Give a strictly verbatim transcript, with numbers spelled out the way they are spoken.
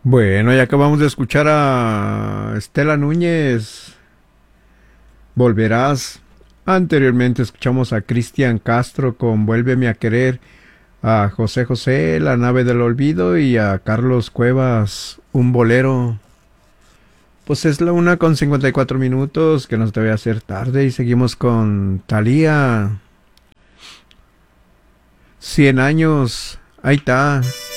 Bueno, ya acabamos de escuchar a Estela Núñez. Volverás. Anteriormente escuchamos a Cristian Castro con Vuélveme a querer, a José José, La nave del olvido y a Carlos Cuevas, Un bolero. Pues es la una con cincuenta y cuatro minutos, que nos debe hacer tarde y seguimos con Thalía. Cien años. Ahí está.